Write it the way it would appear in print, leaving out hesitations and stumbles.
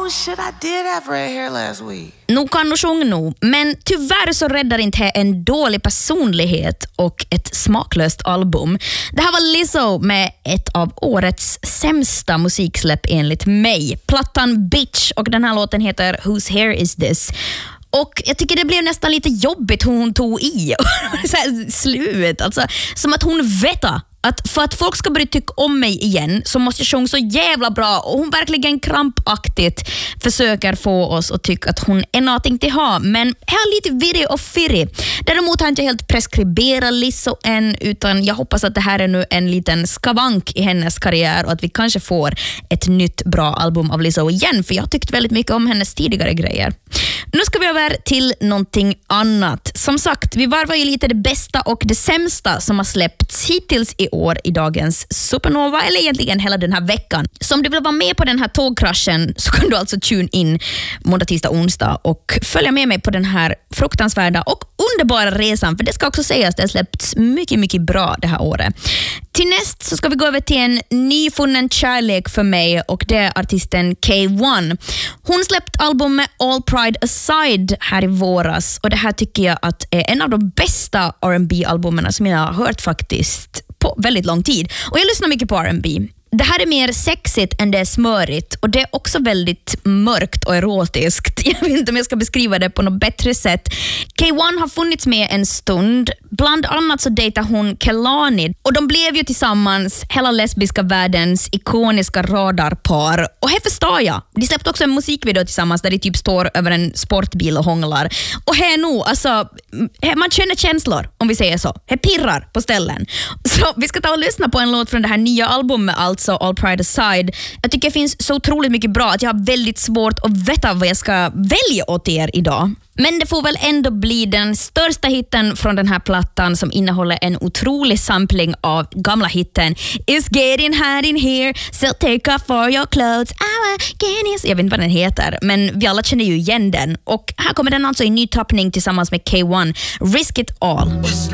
Oh shit, I did have red hair last week. Nog kan du sjunga nog, men tyvärr så räddar inte en dålig personlighet och ett smaklöst album. Det här var Lizzo med ett av årets sämsta musiksläpp enligt mig. Plattan Bitch, och den här låten heter Whose Hair Is This? Och jag tycker det blev nästan lite jobbigt hur hon tog i så här, slut. Alltså, som att hon vet att för att folk ska börja tycka om mig igen så måste jag sjunga så jävla bra, och hon verkligen krampaktigt försöker få oss att tycka att hon är någonting till ha, men är lite virrig och firrig. Däremot har jag inte helt preskriberat Lizzo än, utan jag hoppas att det här är nu en liten skavank i hennes karriär och att vi kanske får ett nytt bra album av Lizzo igen, för jag tyckte väldigt mycket om hennes tidigare grejer. Nu ska vi över till någonting annat. Som sagt, vi varvar ju lite det bästa och det sämsta som har släppts hittills i år i dagens Supernova, eller egentligen hela den här veckan. Så om du vill vara med på den här tågkraschen så kan du alltså tune in måndag, tisdag, onsdag och följa med mig på den här fruktansvärda och underbara resan, för det ska också sägas att det har släppts mycket, mycket bra det här året. Till näst så ska vi gå över till en nyfunnen kärlek för mig, och det är artisten K1. Hon släppt albumet All Pride Aside här i våras, och det här tycker jag att är en av de bästa R&B-albumerna som jag har hört faktiskt på väldigt lång tid. Och jag lyssnar mycket på R&B. Det här är mer sexigt än det är smörigt, och det är också väldigt mörkt och erotiskt. Jag vet inte om jag ska beskriva det på något bättre sätt. K1 har funnits med en stund. Bland annat så dejtar hon Kehlani, och de blev ju tillsammans hela lesbiska världens ikoniska radarpar. Och här förstår jag. De släppte också en musikvideo tillsammans där de typ står över en sportbil och hånglar. Och här nu, alltså, man känner känslor, om vi säger så. Här pirrar på ställen. Så vi ska ta och lyssna på en låt från det här nya albumet, alltså All Pride Aside. Jag tycker det finns så otroligt mycket bra att jag har väldigt svårt att veta vad jag ska välja åt er idag. Men det får väl ändå bli den största hitten från den här plattan, som innehåller en otrolig sampling av gamla hitten It's getting hot in here, so take off all your clothes. Jag vet inte vad den heter, men vi alla känner ju igen den. Och här kommer den alltså i ny tappning tillsammans med K1, Risk It All.